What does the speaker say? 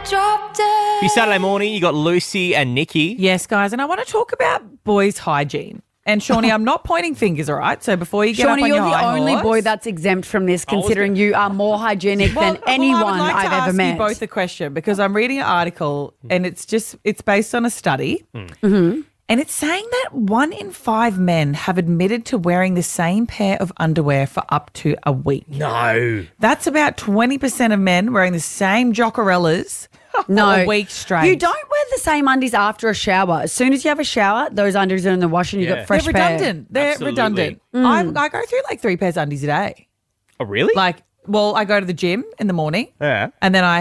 Happy Saturday morning. You got Lucy and Nikki. Yes, guys, and I want to talk about boys' hygiene. And Shawnee, I'm not pointing fingers, all right? So before you get Shawnee, up on you're your the high only horse, boy that's exempt from this, considering you are more hygienic than anyone I would like I've to ever ask met. you both a question because I'm reading an article and it's based on a study. Mm-hmm. And it's saying that 1 in 5 men have admitted to wearing the same pair of underwear for up to a week. No. That's about 20% of men wearing the same Jockerellas for a week straight. You don't wear the same undies after a shower. As soon as you have a shower, those undies are in the wash and you got fresh They're pair. redundant. They're Absolutely. redundant. I go through like 3 pairs of undies a day. Oh, really? I go to the gym in the morning. Yeah. And then I